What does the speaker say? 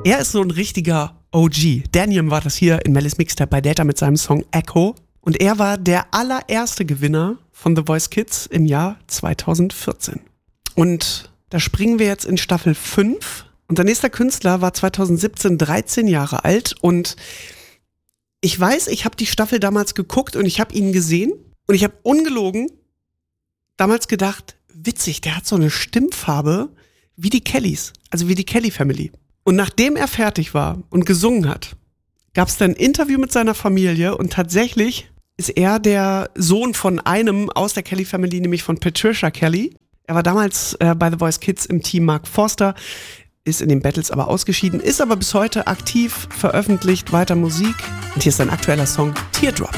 Er ist so ein richtiger OG. Daniel war das hier in Mellis Mixtape bei Data mit seinem Song Echo. Und er war der allererste Gewinner von The Voice Kids im Jahr 2014. Und da springen wir jetzt in Staffel 5. Unser nächster Künstler war 2017 13 Jahre alt. Und ich weiß, ich habe die Staffel damals geguckt und ich habe ihn gesehen. Und ich habe ungelogen damals gedacht, witzig, der hat so eine Stimmfarbe wie die Kellys, also wie die Kelly Family. Und nachdem er fertig war und gesungen hat, gab es dann ein Interview mit seiner Familie und tatsächlich ist er der Sohn von einem aus der Kelly Family, nämlich von Patricia Kelly. Er war damals bei The Voice Kids im Team Mark Forster, ist in den Battles aber ausgeschieden, ist aber bis heute aktiv, veröffentlicht weiter Musik. Und hier ist sein aktueller Song Teardrop.